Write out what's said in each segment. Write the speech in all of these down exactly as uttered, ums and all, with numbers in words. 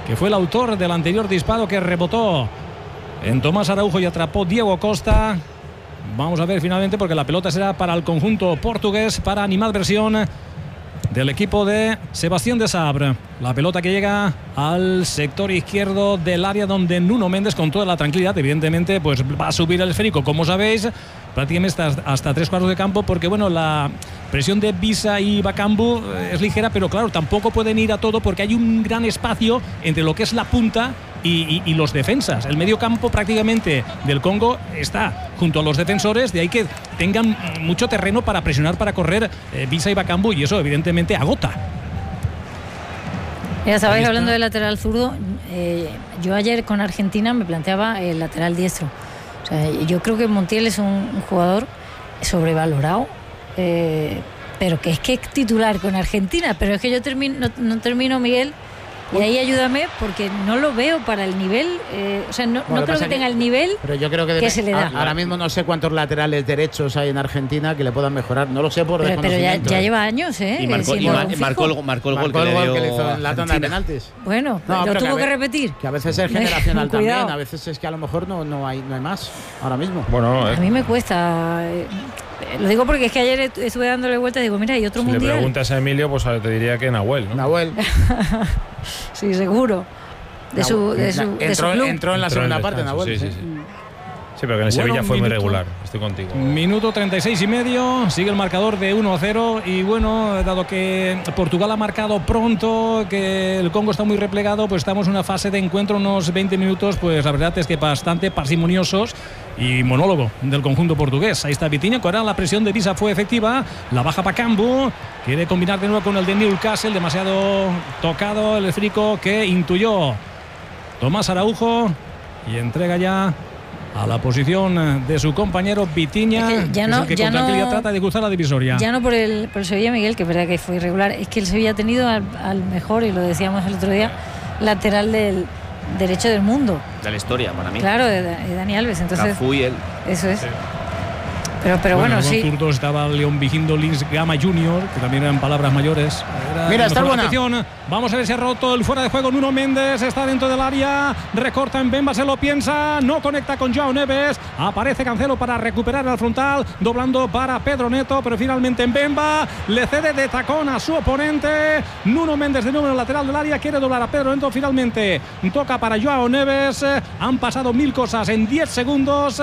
que fue el autor del anterior disparo que rebotó en Tomás Araujo y atrapó Diego Costa. Vamos a ver finalmente, porque la pelota será para el conjunto portugués, para animadversión del equipo de Sebastián de Sabre. La pelota que llega al sector izquierdo del área, donde Nuno Méndez, con toda la tranquilidad, evidentemente, pues va a subir el esférico, como sabéis, prácticamente hasta, hasta tres cuartos de campo, porque bueno, la presión de Visa y Bakambu es ligera, pero claro, tampoco pueden ir a todo, porque hay un gran espacio entre lo que es la punta y, y, y los defensas. El medio campo prácticamente del Congo está junto a los defensores, de ahí que tengan mucho terreno para presionar, para correr eh, Visa y Bakambu, y eso evidentemente agota. Ya estabais hablando del lateral zurdo. Eh, yo ayer con Argentina me planteaba el lateral diestro. O sea, yo creo que Montiel es un, un jugador sobrevalorado, eh, pero que es que es titular con Argentina. Pero es que yo termino, no, no termino, Miguel, y ahí ayúdame, porque no lo veo para el nivel, eh, o sea, no, bueno, no creo que, que tenga el nivel pero yo creo que, que se le da. Ahora mismo no sé cuántos laterales derechos hay en Argentina que le puedan mejorar, no lo sé por pero, desconocimiento. Pero ya, ya lleva años, ¿eh? Y marcó, y mar, marcó, el, marcó el gol, marcó que, el gol le que le dio hizo en la tanda de penaltis. Bueno, no, lo tuvo que, que repetir. Que a veces es generacional también, a veces es que a lo mejor no, no, hay, no hay más ahora mismo. Bueno, eh. A mí me cuesta... Eh, lo digo porque es que ayer estuve dándole vueltas y digo, mira, hay otro si mundial. Si le preguntas a Emilio, pues te diría que Nahuel, ¿no? Nahuel. Sí, seguro. De su, de su, entró, de su club. entró en la entró segunda en parte, Nahuel. Sí, sí, sí. Sí, pero que en el bueno, Sevilla fue minuto, muy regular. Estoy contigo. Minuto treinta y seis y medio. Sigue el marcador de uno a cero. Y bueno, dado que Portugal ha marcado pronto, que el Congo está muy replegado, pues estamos en una fase de encuentro, unos veinte minutos, pues la verdad es que bastante parsimoniosos. Y monólogo del conjunto portugués. Ahí está Vitinha. Ahora la presión de Visa fue efectiva. La baja Bakambu. Quiere combinar de nuevo con el de Newcastle. Demasiado tocado el esférico que intuyó Tomás Araujo. Y entrega ya a la posición de su compañero Vitinha, es que ya no, que, es el que ya con tranquilidad no, trata de cruzar la divisoria. Ya no por el, por el Sevilla, Miguel, que es verdad que fue irregular, es que el Sevilla ha tenido al, al mejor, y lo decíamos el otro día, lateral del derecho del mundo. De la historia, para mí. Claro, de, de Dani Alves. Entonces, Cafú y él. Eso es. Sí. Pero, pero bueno, bueno sí. Zurdo estaba León Vigindo Lins Gama junior, que también eran palabras mayores. Era Mira, está buena. Atención. Vamos a ver si ha roto el fuera de juego. Nuno Méndez está dentro del área. Recorta en Bemba, se lo piensa. No conecta con Joao Neves. Aparece Cancelo para recuperar al frontal. Doblando para Pedro Neto, pero finalmente en Bemba le cede de tacón a su oponente. Nuno Méndez de nuevo en el lateral del área. Quiere doblar a Pedro Neto. Finalmente toca para Joao Neves. Han pasado mil cosas en diez segundos.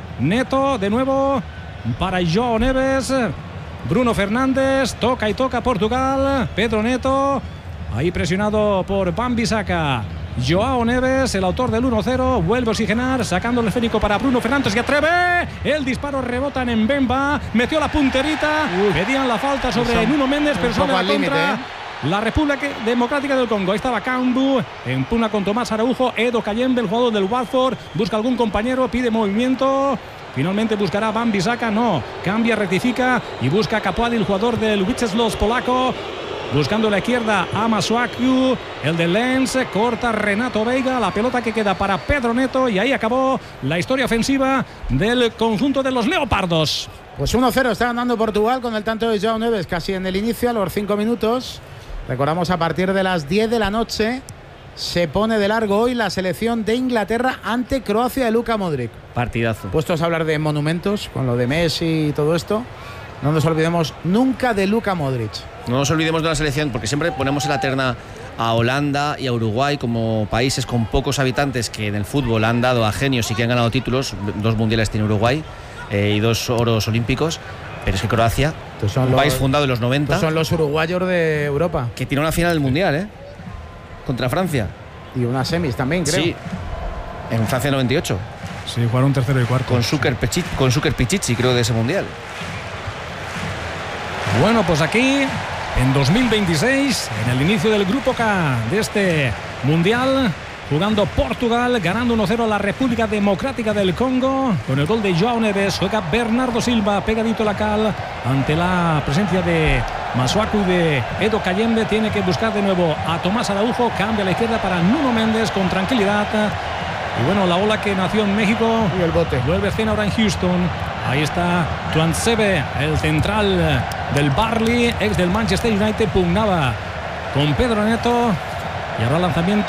Neto de nuevo para Joao Neves. Bruno Fernández, toca y toca Portugal. Pedro Neto, ahí presionado por Wan-Bissaka. Joao Neves, el autor del uno cero, vuelve a oxigenar, sacando el esférico para Bruno Fernández, que atreve. El disparo rebota en Mbemba, metió la punterita. Uy. Pedían la falta sobre Nuno Méndez, pero sobre la contra. Límite, ¿eh? La República Democrática del Congo. Ahí estaba Bakambu, empuna con Tomás Araujo. Edo Kayembe, el jugador del Watford, busca algún compañero, pide movimiento. Finalmente buscará Wan-Bissaka, no, cambia, rectifica y busca a Capuadi, el jugador del Wisławia polaco. Buscando la izquierda a Masuaku, el de Lens, corta Renato Veiga, la pelota que queda para Pedro Neto, y ahí acabó la historia ofensiva del conjunto de los leopardos. Pues uno cero está ganando Portugal con el tanto de Joao Neves casi en el inicio, a los cinco minutos. Recordamos, a partir de las diez de la noche se pone de largo hoy la selección de Inglaterra ante Croacia de Luka Modric. Partidazo. Puestos a hablar de monumentos, con lo de Messi y todo esto, no nos olvidemos nunca de Luka Modric. No nos olvidemos de la selección, porque siempre ponemos en la terna a Holanda y a Uruguay como países con pocos habitantes que en el fútbol han dado a genios y que han ganado títulos. Dos mundiales tiene Uruguay eh, y dos oros olímpicos. Pero es que Croacia, son un los, país fundado en los noventa, son los uruguayos de Europa, que tiene una final del mundial, ¿eh? Contra Francia. Y unas semis también, creo. Sí, en Francia noventa y ocho. Sí, jugaron tercero y cuarto. Con Šuker Pichichi, con Šuker Pichichi, creo, de ese mundial. Bueno, pues aquí, en dos mil veintiséis, en el inicio del Grupo K de este mundial, jugando Portugal, ganando uno cero a la República Democrática del Congo, con el gol de Joao Neves. Juega Bernardo Silva, pegadito la cal, ante la presencia de Masuaku y de Edo Kayembe. Tiene que buscar de nuevo a Tomás Araujo, cambia a la izquierda para Nuno Méndez con tranquilidad. Y bueno, la ola que nació en México y el bote vuelve a escena ahora en Houston. Ahí está Tuanzebe, el central del Burnley, ex del Manchester United, pugnaba con Pedro Neto, y ahora lanzamiento